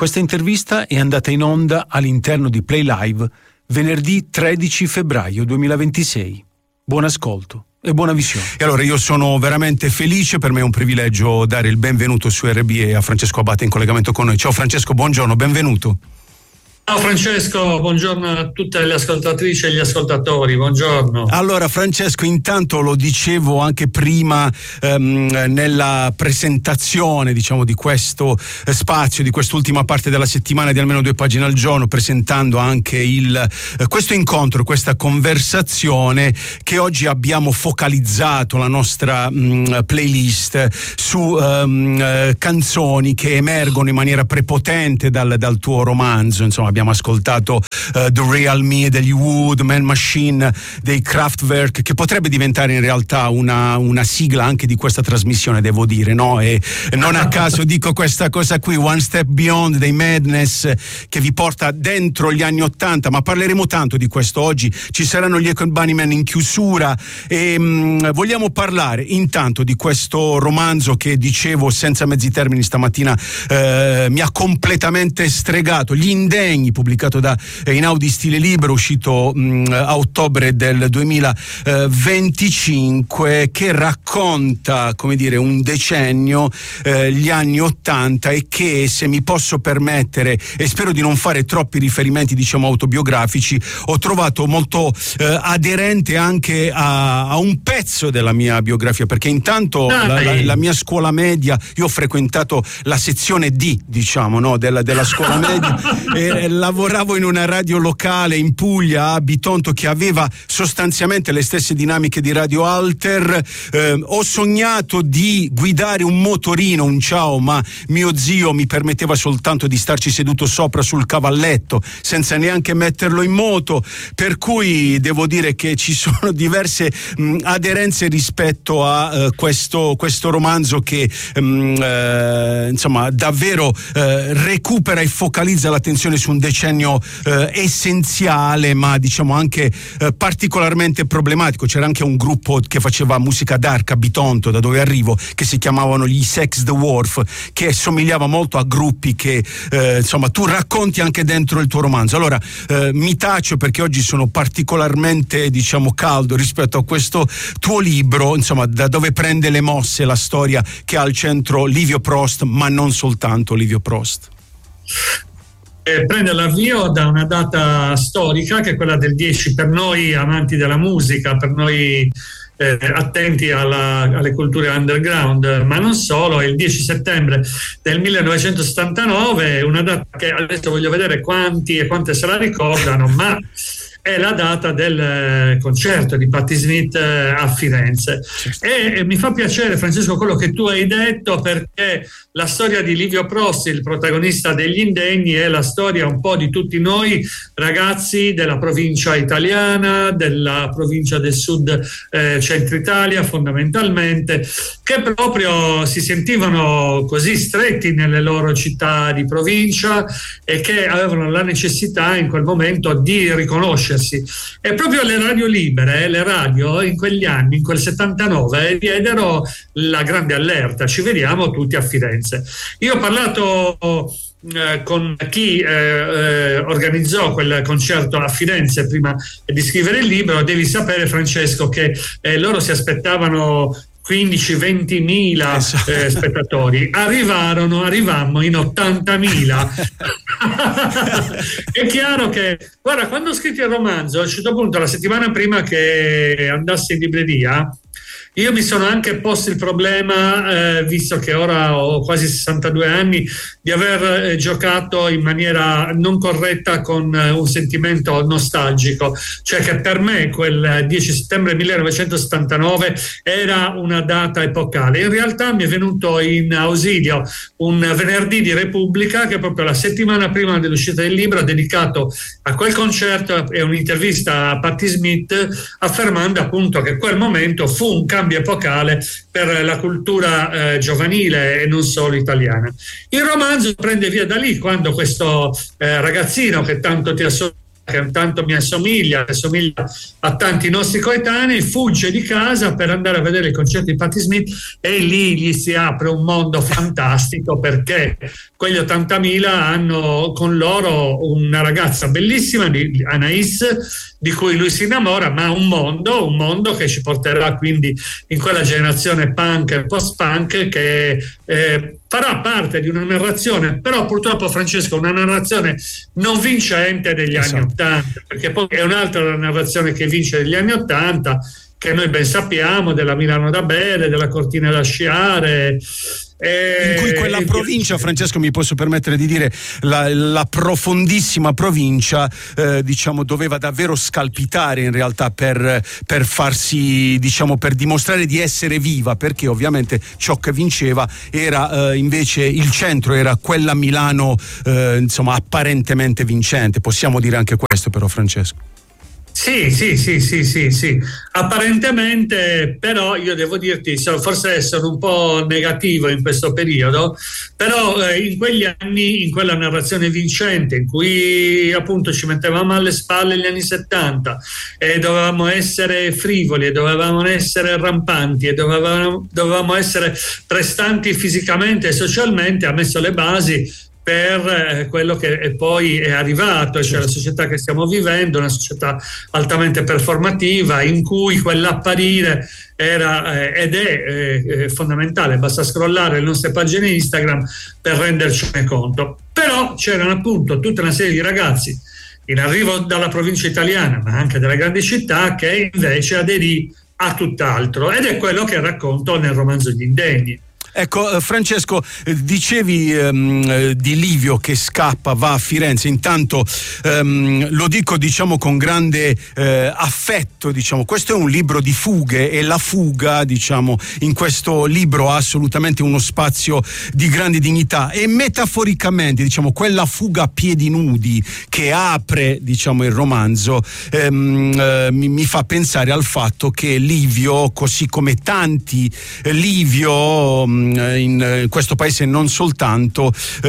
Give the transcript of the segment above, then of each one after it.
Questa intervista è andata in onda all'interno di Play Live venerdì 13 febbraio 2026. Buon ascolto e buona visione. E allora io sono veramente felice, per me è un privilegio dare il benvenuto su RBE a Francesco Abate in collegamento con noi. Ciao Francesco, buongiorno, benvenuto. Ciao Francesco, buongiorno a tutte le ascoltatrici e gli ascoltatori, buongiorno. Allora Francesco, intanto lo dicevo anche prima nella presentazione, diciamo, di questo spazio, di quest'ultima parte della settimana di almeno 2 pagine al giorno, presentando anche questo incontro, questa conversazione che oggi abbiamo focalizzato la nostra playlist su canzoni che emergono in maniera prepotente dal tuo romanzo. Insomma, abbiamo ascoltato The Real Me degli Wood, Man Machine dei Kraftwerk, che potrebbe diventare in realtà una sigla anche di questa trasmissione, devo dire, no? E non a caso dico questa cosa qui, One Step Beyond dei Madness, che vi porta dentro gli anni '80, ma parleremo tanto di questo oggi. Ci saranno gli Echo Bunnymen in chiusura e vogliamo parlare intanto di questo romanzo che, dicevo senza mezzi termini stamattina, mi ha completamente stregato, Gli Indegni, pubblicato da Einaudi Stile Libero, uscito a ottobre del 2025, che racconta, come dire, un decennio, gli anni '80, e che, se mi posso permettere, e spero di non fare troppi riferimenti, diciamo, autobiografici, ho trovato molto aderente anche a un pezzo della mia biografia, perché intanto la mia scuola media, io ho frequentato la sezione D, diciamo, no, della scuola media, e lavoravo in una radio locale in Puglia, a Bitonto, che aveva sostanzialmente le stesse dinamiche di Radio Alter. Ho sognato di guidare un motorino, un Ciao, ma mio zio mi permetteva soltanto di starci seduto sopra sul cavalletto, senza neanche metterlo in moto, per cui devo dire che ci sono diverse aderenze rispetto a questo romanzo che insomma davvero recupera e focalizza l'attenzione su un decennio essenziale, ma diciamo anche particolarmente problematico. C'era anche un gruppo che faceva musica dark a Bitonto, da dove arrivo, che si chiamavano gli Sex the Wharf, che somigliava molto a gruppi che insomma tu racconti anche dentro il tuo romanzo. Allora mi taccio perché oggi sono particolarmente, diciamo, caldo rispetto a questo tuo libro, insomma, da dove prende le mosse la storia che ha al centro Livio Prost, ma non soltanto Livio Prost. Prende l'avvio da una data storica, che è quella del 10, per noi amanti della musica, per noi attenti alle culture underground, ma non solo. È il 10 settembre del 1979, una data che adesso voglio vedere quanti e quante se la ricordano, ma è la data del concerto di Patti Smith a Firenze. E mi fa piacere, Francesco, quello che tu hai detto, perché la storia di Livio Prost, il protagonista degli Indegni, è la storia un po' di tutti noi ragazzi della provincia italiana, della provincia del sud centro Italia fondamentalmente, che proprio si sentivano così stretti nelle loro città di provincia e che avevano la necessità in quel momento di riconoscersi. E proprio le radio libere, le radio in quegli anni, in quel 79, diedero la grande allerta: ci vediamo tutti a Firenze. Io ho parlato con chi organizzò quel concerto a Firenze prima di scrivere il libro. Devi sapere, Francesco, che loro si aspettavano 15-20 mila spettatori. Arrivammo in 80.000. È chiaro che, guarda, quando ho scritto il romanzo, a un certo punto, la settimana prima che andassi in libreria, io mi sono anche posto il problema, visto che ora ho quasi 62 anni, di aver giocato in maniera non corretta con un sentimento nostalgico, cioè che per me quel 10 settembre 1979 era una data epocale. In realtà mi è venuto in ausilio un venerdì di Repubblica, che proprio la settimana prima dell'uscita del libro ha dedicato a quel concerto e un'intervista a Patti Smith, affermando appunto che quel momento fu un cambio epocale per la cultura giovanile e non solo italiana. Il romanzo prende via da lì, quando questo ragazzino che tanto ti ha che tanto mi assomiglia, a tanti nostri coetanei, fugge di casa per andare a vedere il concerto di Patti Smith, e lì gli si apre un mondo fantastico, perché quegli 80.000 hanno con loro una ragazza bellissima, Anais, di cui lui si innamora, ma un mondo che ci porterà quindi in quella generazione punk e post-punk che farà parte di una narrazione, però purtroppo, Francesco, una narrazione non vincente degli anni *80, perché poi è un'altra narrazione che vince degli anni '80, che noi ben sappiamo, della Milano da bere, della Cortina da sciare, in cui quella provincia, Francesco, mi posso permettere di dire, la profondissima provincia, diciamo, doveva davvero scalpitare in realtà per farsi, diciamo, per dimostrare di essere viva, perché ovviamente ciò che vinceva era invece il centro, era quella Milano, insomma, apparentemente vincente. Possiamo dire anche questo, però, Francesco. Sì. Apparentemente, però io devo dirti, forse sono un po' negativo in questo periodo, però in quegli anni, in quella narrazione vincente, in cui appunto ci mettevamo alle spalle gli anni '70 e dovevamo essere frivoli, e dovevamo essere rampanti, e dovevamo essere prestanti fisicamente e socialmente, ha messo le basi per quello che poi è arrivato, cioè la società che stiamo vivendo, una società altamente performativa, in cui quell'apparire era ed è fondamentale. Basta scrollare le nostre pagine Instagram per rendercene conto. Però c'erano appunto tutta una serie di ragazzi in arrivo dalla provincia italiana, ma anche dalle grandi città, che invece aderì a tutt'altro, ed è quello che racconto nel romanzo Gli Indegni. Ecco, Francesco, dicevi di Livio che scappa, va a Firenze. Intanto lo dico, diciamo, con grande affetto, diciamo, questo è un libro di fughe, e la fuga, diciamo, in questo libro ha assolutamente uno spazio di grande dignità, e metaforicamente, diciamo, quella fuga a piedi nudi che apre, diciamo, il romanzo mi fa pensare al fatto che Livio, così come tanti Livio in questo paese, non soltanto,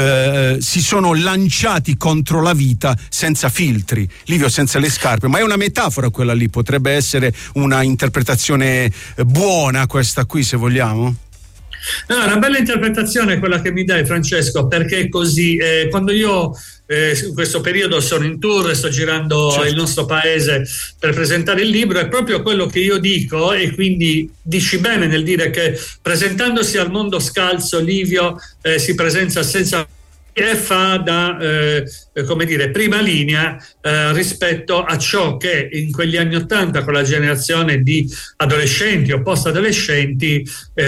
si sono lanciati contro la vita senza filtri. Livio senza le scarpe, ma è una metafora quella lì, potrebbe essere una interpretazione buona questa qui, se vogliamo. No, una bella interpretazione quella che mi dai, Francesco, perché è così. Quando io in questo periodo sono in tour e sto girando il nostro paese per presentare il libro, è proprio quello che io dico, e quindi dici bene nel dire che, presentandosi al mondo scalzo, Livio si presenta senza e fa da come dire, prima linea rispetto a ciò che in quegli anni '80, con la generazione di adolescenti o post-adolescenti,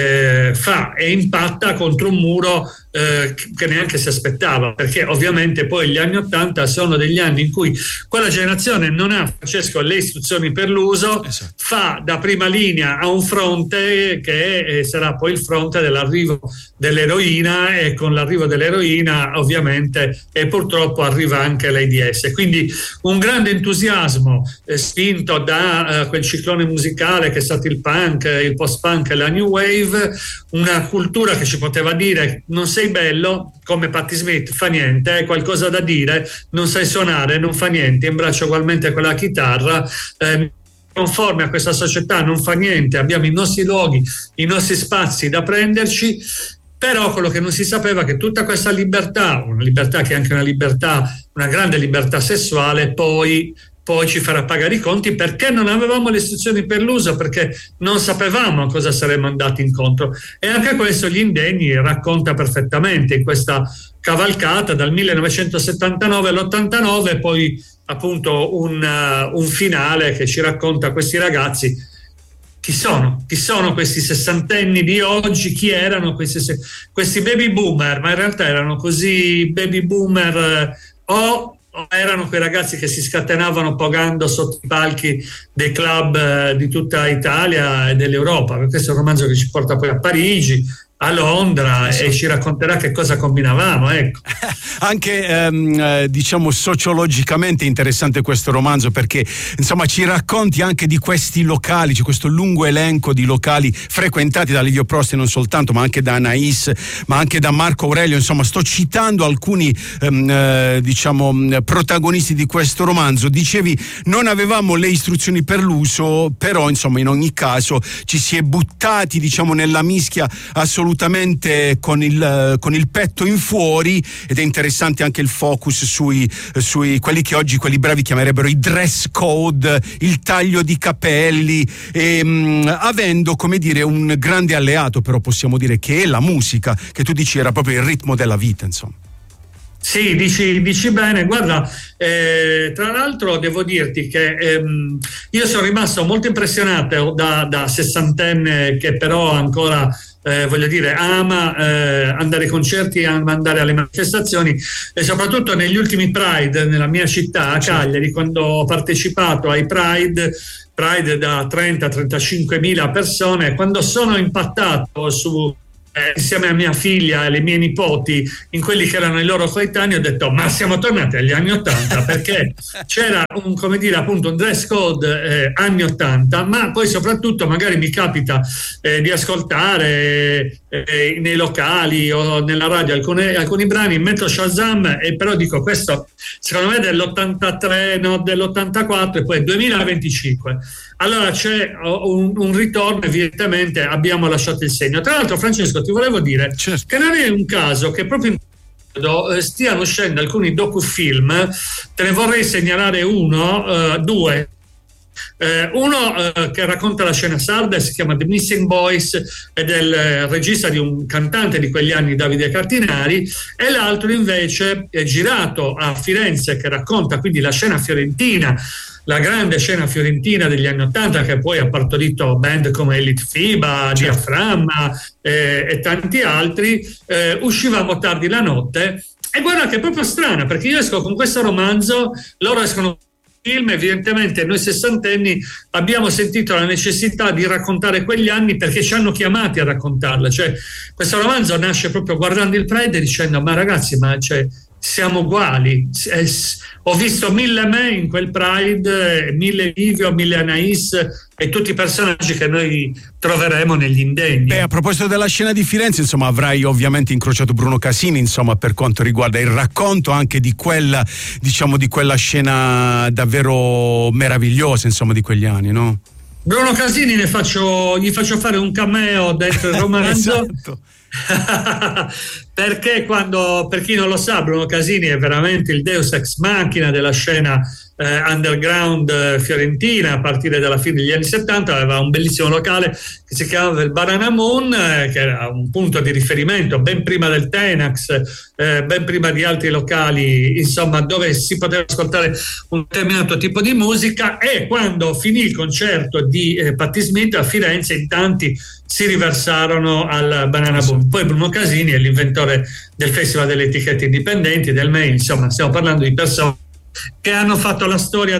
fa e impatta contro un muro che neanche si aspettava, perché ovviamente poi gli anni '80 sono degli anni in cui quella generazione non ha, Francesco, le istruzioni per l'uso, fa da prima linea a un fronte che sarà poi il fronte dell'arrivo dell'eroina, e con l'arrivo dell'eroina ovviamente e purtroppo arriva anche l'AIDS. Quindi un grande entusiasmo spinto da quel ciclone musicale che è stato il punk, il post-punk e la new wave, una cultura che ci poteva dire: non sei bello come Patti Smith, fa niente, hai qualcosa da dire, non sai suonare, non fa niente, imbraccia ugualmente quella chitarra, conforme a questa società, non fa niente, abbiamo i nostri luoghi, i nostri spazi da prenderci. Però quello che non si sapeva è che tutta questa libertà, una libertà che è anche una libertà, una grande libertà sessuale, poi ci farà pagare i conti, perché non avevamo le istruzioni per l'uso, perché non sapevamo a cosa saremmo andati incontro. E anche questo Gli Indegni racconta perfettamente, in questa cavalcata dal 1979 all'89, poi appunto un finale che ci racconta questi ragazzi. Chi sono questi sessantenni di oggi? Chi erano questi baby boomer? Ma in realtà erano così baby boomer o erano quei ragazzi che si scatenavano pogando sotto i palchi dei club di tutta Italia e dell'Europa? Questo è un romanzo che ci porta poi a Parigi, a Londra e ci racconterà che cosa combinavamo, ecco. Anche diciamo sociologicamente interessante questo romanzo, perché insomma ci racconti anche di questi locali, c'è questo lungo elenco di locali frequentati da Livio Prosti, non soltanto, ma anche da Anais, ma anche da Marco Aurelio. Insomma, sto citando alcuni diciamo protagonisti di questo romanzo. Dicevi non avevamo le istruzioni per l'uso, però insomma in ogni caso ci si è buttati, diciamo, nella mischia assolutamente con il petto in fuori, ed è interessante anche il focus sui quelli che oggi quelli bravi chiamerebbero i dress code, il taglio di capelli, e avendo, come dire, un grande alleato, però possiamo dire, che è la musica, che tu dici era proprio il ritmo della vita, insomma. Sì, dici bene. Guarda, tra l'altro devo dirti che io sono rimasto molto impressionato da sessantenne che però ancora voglio dire ama andare ai concerti, ama andare alle manifestazioni, e soprattutto negli ultimi Pride nella mia città, a Cagliari, quando ho partecipato ai Pride da 30-35 mila persone, quando sono impattato insieme a mia figlia e alle mie nipoti in quelli che erano i loro coetanei, ho detto ma siamo tornati agli anni 80, perché c'era un dress code anni 80, ma poi soprattutto magari mi capita di ascoltare nei locali o nella radio alcuni brani, metto Shazam e però dico questo secondo me è dell'83, no, dell'84 e poi è 2025. Allora c'è un ritorno, evidentemente abbiamo lasciato il segno. Tra l'altro, Francesco, ti volevo dire che non è un caso che proprio in stiano uscendo alcuni docufilm, te ne vorrei segnalare due. Uno che racconta la scena sarda, si chiama The Missing Boys, è del regista di un cantante di quegli anni, Davide Cartinari, e l'altro invece è girato a Firenze, che racconta quindi la scena fiorentina, la grande scena fiorentina degli anni '80, che poi ha partorito band come Elite FIBA, Diaframma e tanti altri. Uscivamo tardi la notte, e guarda che è proprio strana, perché io esco con questo romanzo, loro escono film, evidentemente noi sessantenni abbiamo sentito la necessità di raccontare quegli anni perché ci hanno chiamati a raccontarla. Cioè, questo romanzo nasce proprio guardando il Pride e dicendo ma ragazzi, siamo uguali. Ho visto 1000 me in quel Pride, 1000 Livio, 1000 Anais e tutti i personaggi che noi troveremo negli indegni. Beh, a proposito della scena di Firenze, insomma, avrai ovviamente incrociato Bruno Casini, insomma, per quanto riguarda il racconto anche di quella, diciamo, di quella scena davvero meravigliosa, insomma, di quegli anni, no? Bruno Casini gli faccio fare un cameo dentro il romanzo. Esatto. Perché per chi non lo sa, Bruno Casini è veramente il deus ex machina della scena underground fiorentina a partire dalla fine degli anni 70. Aveva un bellissimo locale che si chiamava il Banana Moon, che era un punto di riferimento ben prima del Tenax, ben prima di altri locali, insomma, dove si poteva ascoltare un determinato tipo di musica. E quando finì il concerto di Patti Smith a Firenze, in tanti si riversarono al Banana Boom. Poi Bruno Casini è l'inventore del Festival delle etichette indipendenti, del mail, insomma stiamo parlando di persone che hanno fatto la storia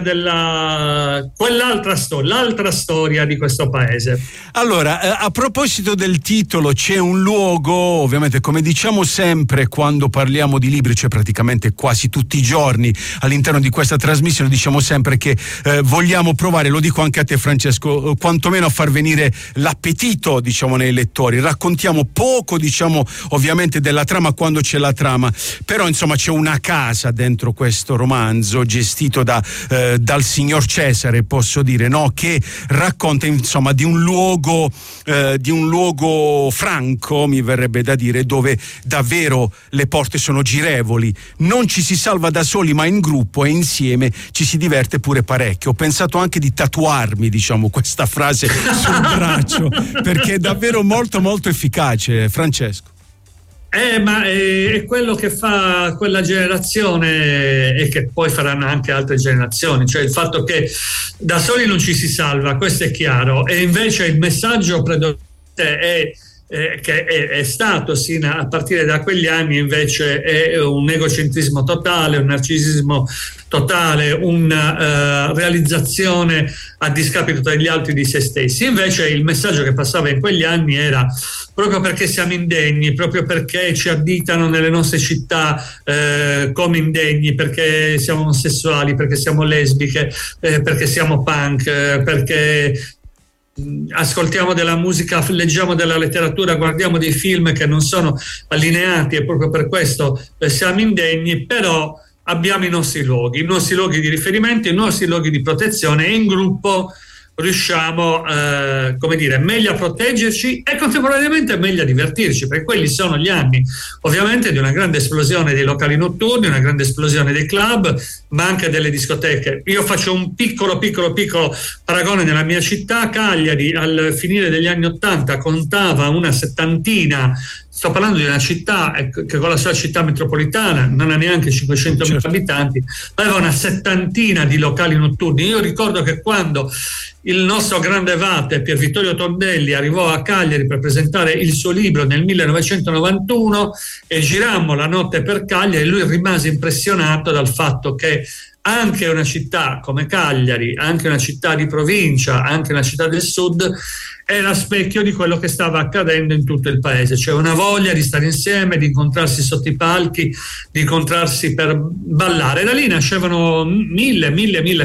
l'altra storia di questo paese. Allora, a proposito del titolo, c'è un luogo, ovviamente, come diciamo sempre quando parliamo di libri, cioè praticamente quasi tutti i giorni all'interno di questa trasmissione, diciamo sempre che vogliamo provare, lo dico anche a te Francesco, quantomeno a far venire l'appetito, diciamo, nei lettori. Raccontiamo poco, diciamo, ovviamente della trama quando c'è la trama, però insomma c'è una casa dentro questo romanzo gestito dal signor Cesare, posso dire, no? Che racconta insomma di un luogo franco, mi verrebbe da dire, dove davvero le porte sono girevoli, non ci si salva da soli ma in gruppo, e insieme ci si diverte pure parecchio. Ho pensato anche di tatuarmi, diciamo, questa frase sul braccio, perché è davvero molto molto efficace, Francesco. Ma è quello che fa quella generazione e che poi faranno anche altre generazioni, cioè il fatto che da soli non ci si salva, questo è chiaro, e invece il messaggio predominante che è stato a partire da quegli anni invece è un egocentrismo totale, un narcisismo totale, una realizzazione a discapito degli altri di se stessi. Invece il messaggio che passava in quegli anni era: proprio perché siamo indegni, proprio perché ci additano nelle nostre città come indegni, perché siamo omosessuali, perché siamo lesbiche, perché siamo punk, perché ascoltiamo della musica, leggiamo della letteratura, guardiamo dei film che non sono allineati e proprio per questo siamo indegni, però abbiamo i nostri luoghi di riferimento, i nostri luoghi di protezione, e in gruppo riusciamo meglio a proteggerci e contemporaneamente meglio a divertirci, perché quelli sono gli anni ovviamente di una grande esplosione dei locali notturni, una grande esplosione dei club, ma anche delle discoteche. Io faccio un piccolo paragone nella mia città. Cagliari al finire degli anni '80 contava una settantina. Sto parlando di una città che con la sua città metropolitana non ha neanche 500.000 abitanti, aveva una settantina di locali notturni. Io ricordo che quando il nostro grande vate Pier Vittorio Tondelli arrivò a Cagliari per presentare il suo libro nel 1991 e girammo la notte per Cagliari, lui rimase impressionato dal fatto che anche una città come Cagliari, anche una città di provincia, anche una città del sud, era specchio di quello che stava accadendo in tutto il paese. C'è una voglia di stare insieme, di incontrarsi sotto i palchi, di incontrarsi per ballare. Da lì nascevano mille